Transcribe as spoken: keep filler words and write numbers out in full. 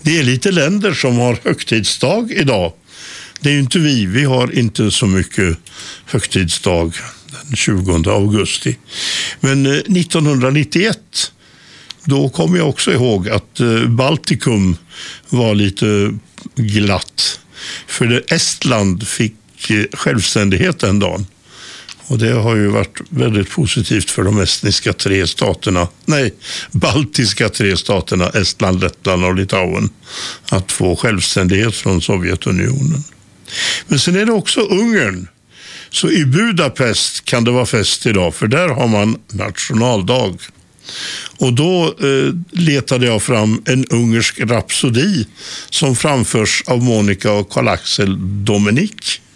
Det är lite länder som har högtidsdag idag. Det är ju inte vi, vi har inte så mycket högtidsdag den tjugonde augusti. Men nittonhundranittioett, då kommer jag också ihåg att Baltikum var lite glatt. För det Estland fick självständighet den dagen. Och det har ju varit väldigt positivt för de estniska tre staterna, nej, baltiska tre staterna, Estland, Lettland och Litauen, att få självständighet från Sovjetunionen. Men sen är det också Ungern. Så i Budapest kan det vara fest idag, för där har man nationaldag. Och då eh, letade jag fram en ungersk rapsodi som framförs av Monica och Karl-Axel Dominik.